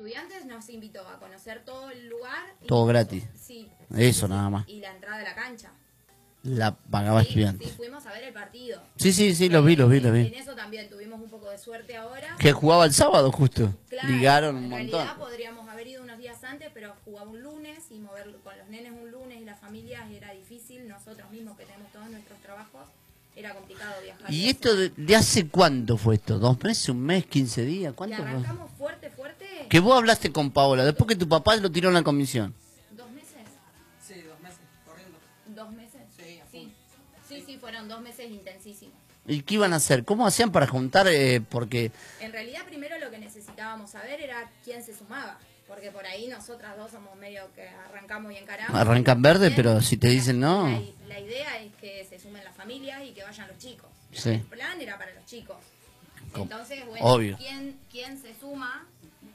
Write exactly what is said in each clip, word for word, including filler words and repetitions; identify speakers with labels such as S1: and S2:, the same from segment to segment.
S1: estudiantes nos invitó a conocer todo el lugar.
S2: Todo gratis.
S1: Sí.
S2: Eso
S1: sí,
S2: nada más.
S1: Y la entrada de la cancha.
S2: La pagaba
S1: Sí,
S2: estudiantes.
S1: sí, fuimos a ver el partido.
S2: Sí, sí, sí, los vi, los vi, los vi.
S1: En eso también tuvimos un poco de suerte ahora.
S2: Que jugaba el sábado justo.
S1: Claro,
S2: Ligaron un
S1: en
S2: montón.
S1: realidad podríamos haber ido unos días antes, pero jugaba un lunes y mover con los nenes un lunes y las familias era difícil. Nosotros mismos que tenemos todos nuestros trabajos, era complicado viajar.
S2: ¿Y esto de, de hace cuánto fue esto? ¿Dos meses, un mes, quince días?
S1: Que
S2: ¿Cuánto fue?
S1: arrancamos fuerte, fuerte.
S2: Que vos hablaste con Paola, después que tu papá lo tiró en la comisión.
S1: ¿Dos meses?
S3: Sí, dos meses, corriendo.
S1: ¿Dos meses?
S3: Sí, a full.
S1: Sí, sí, sí, fueron dos meses intensísimos.
S2: ¿Y qué iban a hacer? ¿Cómo hacían para juntar? Eh, porque
S1: En realidad primero lo que necesitábamos saber era quién se sumaba, porque por ahí nosotras dos somos medio que arrancamos y encaramos.
S2: arrancan verde,
S1: Bien,
S2: pero si te dicen no...
S1: La, la idea es que se sumen las familias y que vayan los chicos.
S2: Sí.
S1: El plan era para los chicos.
S2: Com-
S1: Entonces, bueno,
S2: Obvio.
S1: ¿quién, quién se suma?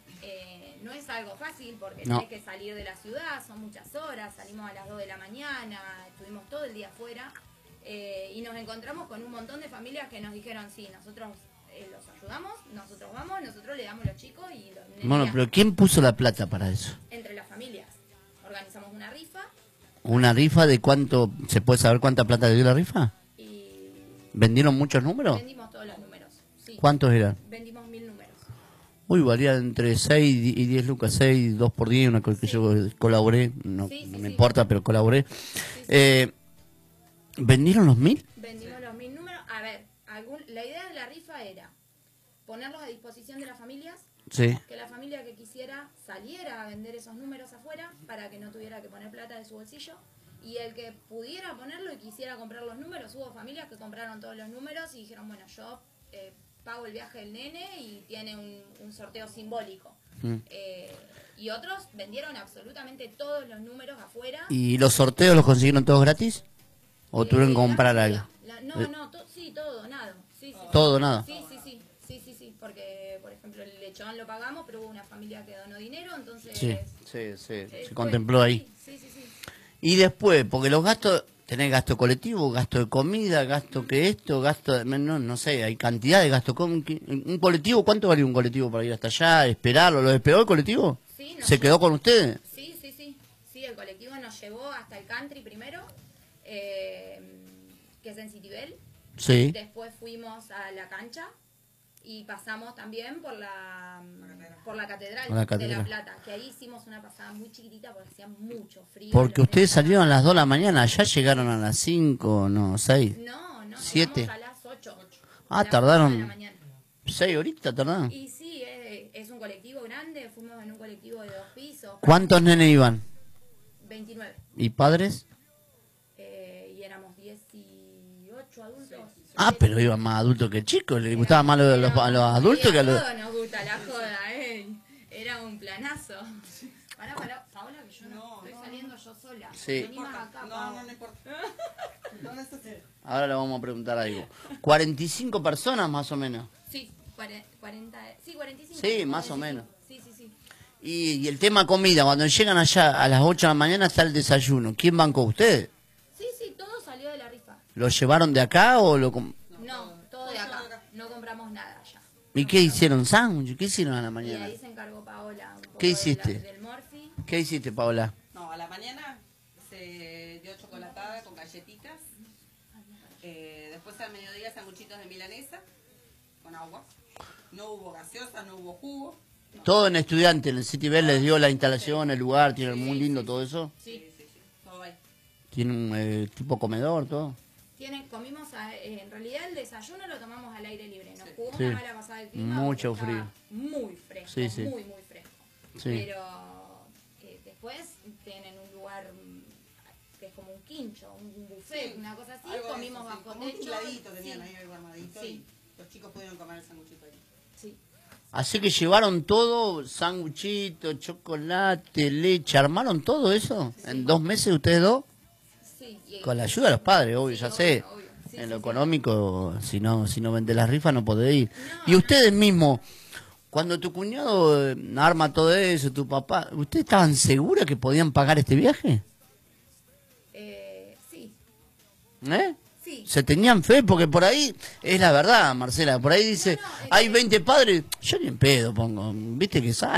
S1: Eh, no es algo fácil porque
S2: No.
S1: tenés que salir de la ciudad, son muchas horas, salimos a las dos de la mañana, estuvimos todo el día afuera. Eh, y nos encontramos con un montón de familias que nos dijeron, sí, nosotros eh, los ayudamos, nosotros vamos, nosotros le damos los chicos y los nenes
S2: Bueno,
S1: viajan.
S2: pero ¿quién puso la plata para eso?
S1: Entre las familias. Organizamos una rifa
S2: ¿Una rifa de cuánto? ¿Se puede saber cuánta plata le dio la rifa?
S1: y
S2: ¿Vendieron muchos números?
S1: vendimos todos los números. Sí,
S2: ¿Cuántos eran?
S1: vendimos mil números.
S2: Uy, valía entre seis y diez lucas, seis, dos por diez, una cosa que
S1: Sí.
S2: yo colaboré, no,
S1: Sí, sí,
S2: no me
S1: sí.
S2: importa, pero colaboré.
S1: Sí, sí.
S2: Eh, ¿Vendieron los mil?
S1: Vendimos los mil números. A ver, algún, la idea de la rifa era ponerlos a disposición de las familias,
S2: Sí.
S1: que la familia que quisiera saliera a vender esos números afuera para que no tuviera que poner plata de su bolsillo. Y el que pudiera ponerlo y quisiera comprar los números, hubo familias que compraron todos los números y dijeron, bueno, yo eh, pago el viaje del nene y tiene un, un sorteo simbólico.
S2: Mm.
S1: Eh, y otros vendieron absolutamente todos los números afuera.
S2: ¿Y los sorteos los consiguieron todos gratis? ¿O
S1: Eh,
S2: tuvieron que
S1: la
S2: comprar
S1: mayoría.
S2: algo?
S1: La- no,
S2: Eh.
S1: no, to- sí, todo, nada. Sí, sí.
S2: Todo, nada.
S1: Sí, sí, sí, sí, sí, sí, porque, por ejemplo, el lechón lo pagamos, pero hubo una familia que donó dinero, entonces...
S2: Sí, sí, sí,
S1: eh,
S2: se
S1: fue-
S2: contempló ahí.
S1: Sí, sí, sí.
S2: Y después, porque los gastos, tenés gasto colectivo, gasto de comida, gasto que esto, gasto de, no, no sé, hay cantidad de gastos. ¿Cómo que- ¿Un colectivo? ¿Cuánto valía un colectivo para ir hasta allá, esperarlo? ¿Lo esperó el colectivo?
S1: Sí, nos
S2: ¿Se
S1: llevó-
S2: quedó con ustedes?
S1: Sí, sí, sí, sí, el colectivo nos llevó hasta el country primero, eh, que es en Citibel.
S2: Sí.
S1: Después fuimos a la cancha y pasamos también por la por la catedral,
S2: Por la
S1: de
S2: catedral.
S1: La Plata, que ahí hicimos una pasada muy chiquitita porque hacía mucho frío.
S2: Porque
S1: los
S2: ustedes
S1: nenes
S2: salieron a
S1: estaban-
S2: las dos de la mañana, allá llegaron a las cinco, no, seis.
S1: No, no,
S2: Siete.
S1: llegamos a las ocho.
S2: Ah,
S1: A las
S2: tardaron.
S1: ocho de la mañana.
S2: ¿Seis horitas tardaron?
S1: Y sí, es, es un colectivo grande, fuimos en un colectivo de dos pisos.
S2: ¿Cuántos nenes iban?
S1: veintinueve.
S2: ¿Y padres?
S1: Eh, y éramos dieciocho adultos.
S2: Ah, pero iban más adultos que chicos, les gustaba más lo de los, a los adultos
S1: Sí,
S2: que a los...
S1: todos nos gusta la joda, eh. Era un planazo. Pará, pará, Paola, que yo no,
S3: No,
S1: estoy
S3: no,
S1: saliendo yo sola.
S2: Sí.
S1: Vení más acá,
S3: No,
S1: Pau.
S3: no, no importa. ¿Dónde estás?
S2: Ahora le vamos a preguntar algo. ¿cuarenta y cinco personas más o menos?
S1: Sí, cuare- cuarenta, sí, cuarenta y cinco.
S2: Sí, más
S1: cuarenta y
S2: o menos.
S1: cinco. Sí, sí, sí.
S2: Y, y el tema comida, cuando llegan allá a las ocho de la mañana está el desayuno. ¿Quién bancó ustedes?
S1: Sí, sí, todo salió de la rifa.
S2: ¿Lo llevaron de acá o lo... com-
S1: No, todo de acá. No compramos nada allá.
S2: ¿Y qué hicieron? ¿Sándwich? ¿Qué hicieron a la
S1: Y
S2: mañana?
S1: ahí se encargó Paola. Un poco
S2: ¿Qué
S1: de la-
S2: hiciste?
S1: del morfi.
S2: ¿Qué hiciste, Paola?
S3: No, a la mañana se dio chocolatada con galletitas. Eh, después al mediodía sanguchitos de milanesa con agua. No hubo gaseosa, no hubo jugo.
S2: Todo en estudiante, en el City Bell les dio la instalación, el lugar, tiene muy lindo todo eso.
S1: Sí.
S3: Sí, sí, sí, todo ahí.
S2: Tiene un eh, tipo comedor, todo.
S1: Tienen, comimos, a- eh, en realidad el desayuno lo tomamos al aire libre. Nos
S3: Sí.
S1: jugó
S2: Sí.
S1: una mala pasada del clima.
S2: Mucho
S1: porque estaba Muy fresco,
S2: Sí, sí.
S1: muy, muy fresco.
S2: Sí.
S1: Pero eh, después tienen un lugar mm, que es como un quincho, un buffet,
S3: Sí,
S1: una cosa así.
S3: algo de
S1: Comimos
S3: eso, sí.
S1: bajo
S3: Como un
S1: techo.
S3: chifladito tenían
S1: Sí,
S3: ahí algo armadito
S1: Sí.
S3: y los chicos pudieron comer el sanguchito ahí.
S1: sí.
S2: Así que llevaron todo, sanguchito, chocolate, leche, ¿armaron todo eso? ¿En dos meses ustedes dos?
S1: Sí, y-
S2: Con la ayuda de los padres, obvio,
S1: Sí,
S2: ya
S1: obvio,
S2: sé.
S1: obvio. Sí,
S2: En
S1: sí,
S2: lo
S1: sí.
S2: económico, si no si no vendés las rifas no podés ir.
S1: No,
S2: Y ustedes mismos, cuando tu cuñado eh, arma todo eso, tu papá, ¿ustedes estaban seguras que podían pagar este viaje?
S1: Eh, sí,
S2: ¿Eh?
S1: sí.
S2: Se tenían fe, porque por ahí, es la verdad, Marcela, por ahí dice,
S1: No, no, es
S2: hay
S1: que-
S2: veinte padres, yo ni en pedo pongo, viste que sale.